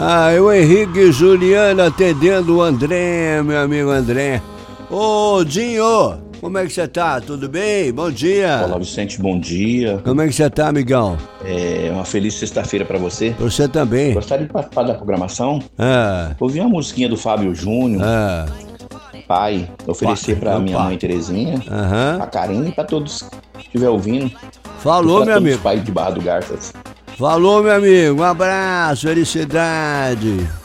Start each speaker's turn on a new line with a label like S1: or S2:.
S1: Ah, o Henrique e Juliana atendendo o André, meu amigo André. Ô, Dinho, como é que você tá? Tudo bem? Bom dia.
S2: Olá, Vicente, bom dia.
S1: Como é que você tá, amigão?
S2: Uma feliz sexta-feira pra você.
S1: Você também.
S2: Gostaria de participar da programação?
S1: Ah,
S2: Ouvi uma musiquinha do Fábio Júnior,
S1: ah,
S2: pai, oferecer pra minha mãe Terezinha,
S1: aham.
S2: a Karine e pra todos que estiver ouvindo.
S1: Falou,
S2: E
S1: meu
S2: pra todos
S1: amigo.
S2: os pais de Barra do Garças.
S1: Falou, meu amigo. Um abraço, felicidade.